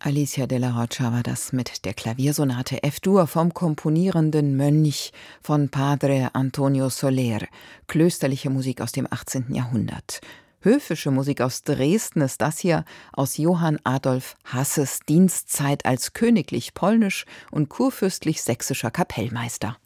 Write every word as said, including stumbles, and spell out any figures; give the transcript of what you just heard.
Alicia Della Roccia war das mit der Klaviersonate F-Dur vom komponierenden Mönch von Padre Antonio Soler, klösterliche Musik aus dem achtzehnten Jahrhundert. Höfische Musik aus Dresden ist das hier aus Johann Adolf Hasses Dienstzeit als königlich polnisch und kurfürstlich sächsischer Kapellmeister.